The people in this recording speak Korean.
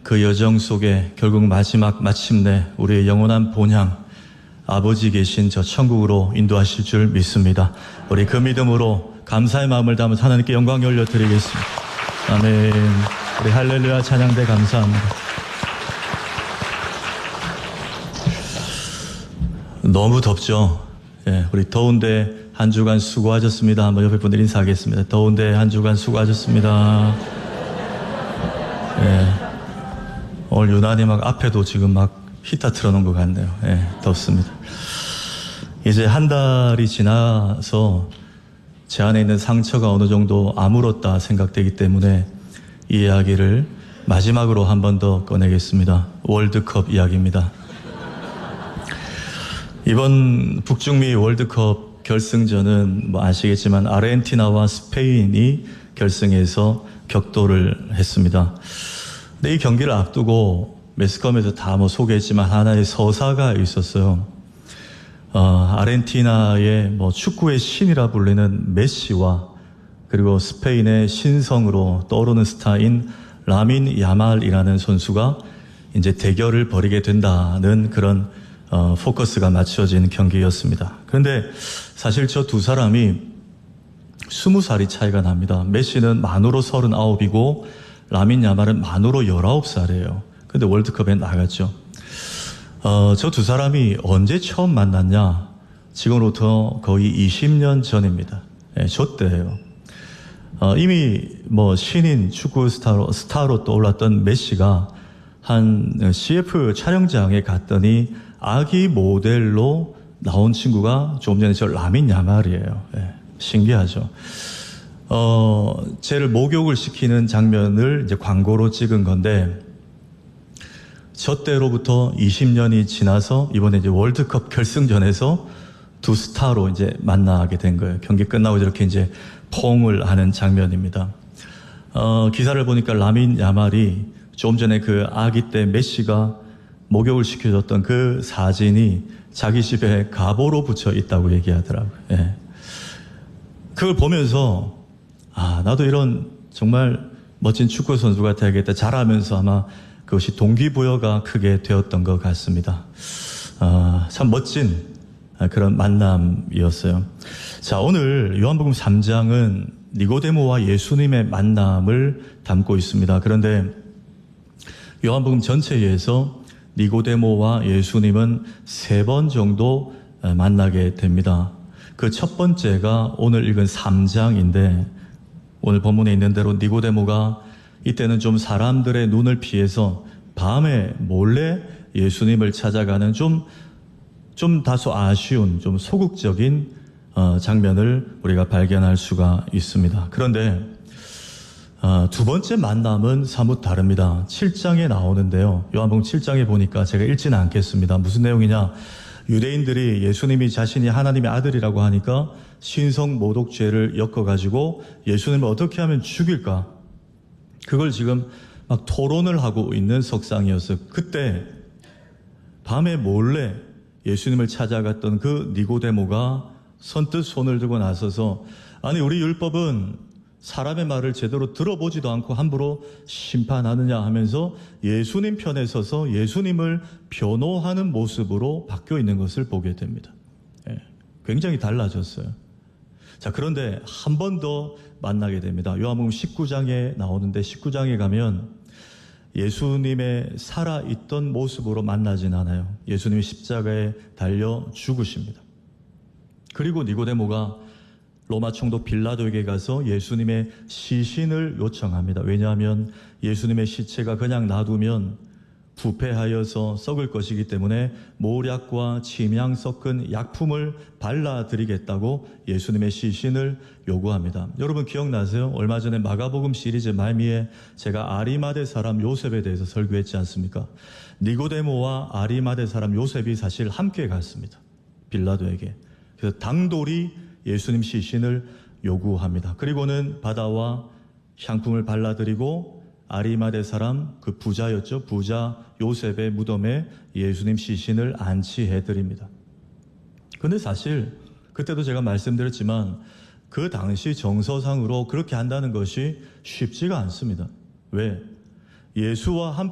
그 여정 속에 결국 마침내 우리의 영원한 본향 아버지 계신 저 천국으로 인도하실 줄 믿습니다. 우리 그 믿음으로 감사의 마음을 담아서 하나님께 영광 올려드리겠습니다. 아멘. 우리 할렐루야 찬양대 감사합니다. 너무 덥죠? 예, 우리 더운데 한 주간 수고하셨습니다. 한번 옆에 분들 인사하겠습니다. 더운데 한 주간 수고하셨습니다. 예, 오늘 유난히 막 앞에도 지금 막 히터 틀어놓은 것 같네요. 예, 덥습니다. 이제 한 달이 지나서 제 안에 있는 상처가 어느 정도 아물었다 생각되기 때문에 이 이야기를 마지막으로 한 번 더 꺼내겠습니다. 월드컵 이야기입니다. 이번 북중미 월드컵 결승전은 뭐 아시겠지만 아르헨티나와 스페인이 결승에서 격돌을 했습니다. 근데 이 경기를 앞두고 매스컴에서 다 뭐 소개했지만 하나의 서사가 있었어요. 아르헨티나의 뭐 축구의 신이라 불리는 메시와 그리고 스페인의 신성으로 떠오르는 스타인 라민 야말이라는 선수가 이제 대결을 벌이게 된다는 그런 포커스가 맞춰진 경기였습니다. 그런데 사실 저 두 사람이 20살이 차이가 납니다. 메시는 만으로 39이고 라민 야말은 만으로 19살이에요. 근데 월드컵에 나갔죠. 저 두 사람이 언제 처음 만났냐? 지금으로부터 거의 20년 전입니다. 예, 저 때예요. 이미 뭐 신인 축구 스타로 떠올랐던 메시가 한 CF 촬영장에 갔더니 아기 모델로 나온 친구가 조금 전에 저 라민 야말이에요. 예, 신기하죠. 쟤를 목욕을 시키는 장면을 이제 광고로 찍은 건데, 저 때로부터 20년이 지나서 이번에 이제 월드컵 결승전에서 두 스타로 이제 만나게 된 거예요. 경기 끝나고 저렇게 이제 포옹을 하는 장면입니다. 기사를 보니까 라민 야말이 조금 전에 그 아기 때 메시가 목욕을 시켜줬던 그 사진이 자기 집에 가보로 붙여 있다고 얘기하더라고요. 예. 그걸 보면서 나도 이런 정말 멋진 축구 선수가 되야겠다. 잘하면서 아마 그것이 동기부여가 크게 되었던 것 같습니다. 참 멋진 그런 만남이었어요. 자, 오늘 요한복음 3장은 니고데모와 예수님의 만남을 담고 있습니다. 그런데 요한복음 전체에서 니고데모와 예수님은 3번 정도 만나게 됩니다. 그 첫 번째가 오늘 읽은 3장인데, 오늘 본문에 있는 대로 니고데모가 이때는 좀 사람들의 눈을 피해서 밤에 몰래 예수님을 찾아가는 좀 다소 아쉬운, 좀 소극적인 장면을 우리가 발견할 수가 있습니다. 그런데 두 번째 만남은 사뭇 다릅니다. 7장에 나오는데요. 요한복음 7장에 보니까 제가 읽지는 않겠습니다. 무슨 내용이냐? 유대인들이 예수님이 자신이 하나님의 아들이라고 하니까 신성 모독죄를 엮어가지고 예수님을 어떻게 하면 죽일까? 그걸 지금 막 토론을 하고 있는 석상이었어요. 그때 밤에 몰래 예수님을 찾아갔던 그 니고데모가 선뜻 손을 들고 나서서, 아니 우리 율법은 사람의 말을 제대로 들어보지도 않고 함부로 심판하느냐 하면서 예수님 편에 서서 예수님을 변호하는 모습으로 바뀌어 있는 것을 보게 됩니다. 예, 굉장히 달라졌어요. 자, 그런데 한 번 더 만나게 됩니다. 요한복음 19장에 나오는데, 19장에 가면 예수님의 살아있던 모습으로 만나진 않아요. 예수님이 십자가에 달려 죽으십니다. 그리고 니고데모가 로마 총독 빌라도에게 가서 예수님의 시신을 요청합니다. 왜냐하면 예수님의 시체가 그냥 놔두면 부패하여서 썩을 것이기 때문에 모략과 침향 섞은 약품을 발라드리겠다고 예수님의 시신을 요구합니다. 여러분 기억나세요? 얼마 전에 마가복음 시리즈 말미에 제가 아리마대 사람 요셉에 대해서 설교했지 않습니까? 니고데모와 아리마대 사람 요셉이 사실 함께 갔습니다. 빌라도에게. 그래서 당돌이 예수님 시신을 요구합니다. 그리고는 바다와 향품을 발라드리고 아리마대 사람, 그 부자였죠. 부자 요셉의 무덤에 예수님 시신을 안치해드립니다. 근데 사실 그때도 제가 말씀드렸지만 그 당시 정서상으로 그렇게 한다는 것이 쉽지가 않습니다. 왜? 예수와 함께